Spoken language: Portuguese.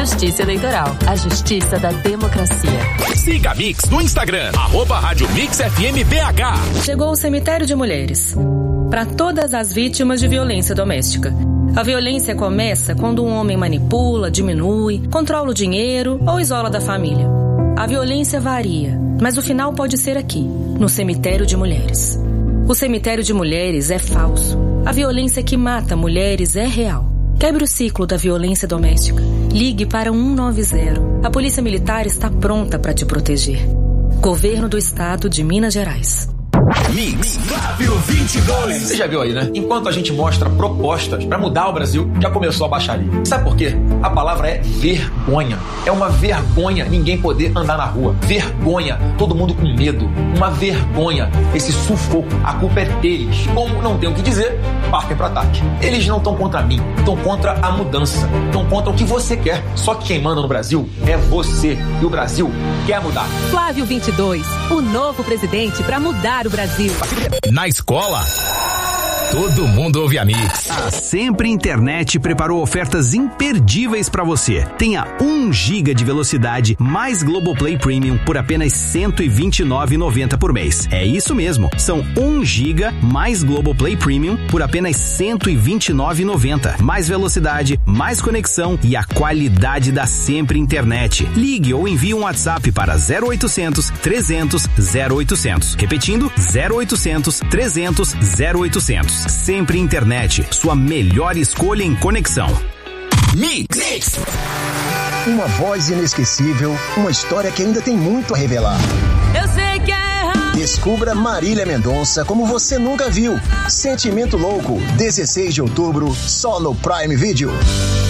Justiça Eleitoral, a justiça da democracia. Siga a Mix no Instagram, @Rádio Mix FM BH. Chegou o Cemitério de Mulheres. Para todas as vítimas de violência doméstica. A violência começa quando um homem manipula, diminui, controla o dinheiro ou isola da família. A violência varia, mas o final pode ser aqui, no Cemitério de Mulheres. O Cemitério de Mulheres é falso. A violência que mata mulheres é real. Quebre o ciclo da violência doméstica. Ligue para 190. A Polícia Militar está pronta para te proteger. Governo do Estado de Minas Gerais. Mix Flávio 22. Você já viu aí, né? Enquanto a gente mostra propostas pra mudar o Brasil, já começou a baixaria. Sabe por quê? A palavra é vergonha. É uma vergonha ninguém poder andar na rua. Vergonha. Todo mundo com medo. Uma vergonha. Esse sufoco. A culpa é deles. Como não tem o que dizer, partem pro ataque. Eles não estão contra mim. Estão contra a mudança. Estão contra o que você quer. Só que quem manda no Brasil é você. E o Brasil quer mudar. Flávio 22. O novo presidente pra mudar o Brasil. Na escola, todo mundo ouve a Mix. A Sempre Internet preparou ofertas imperdíveis para você. Tenha 1 GB de velocidade mais Globoplay Premium por apenas R$ 129,90 por mês. É isso mesmo, são 1 GB mais Globoplay Premium por apenas R$ 129,90. Mais velocidade, mais conexão e a qualidade da Sempre Internet. Ligue ou envie um WhatsApp para 0800 300 0800. Repetindo, 0800 300 0800. Sempre Internet, sua melhor escolha em conexão. Mix. Uma voz inesquecível, uma história que ainda tem muito a revelar. Eu sei que é errado. Descubra Marília Mendonça como você nunca viu. Sentimento Louco, 16 de outubro, só no Prime Video.